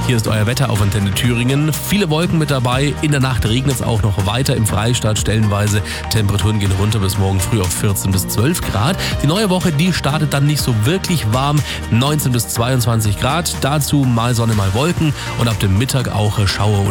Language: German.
Hier ist euer Wetter auf Antenne Thüringen. Viele Wolken mit dabei. In der Nacht regnet es auch noch weiter im Freistaat stellenweise. Temperaturen gehen runter bis morgen früh auf 14 bis 12 Grad. Die neue Woche, die startet dann nicht so wirklich warm. 19 bis 22 Grad. Dazu mal Sonne, mal Wolken und ab dem Mittag auch Schauer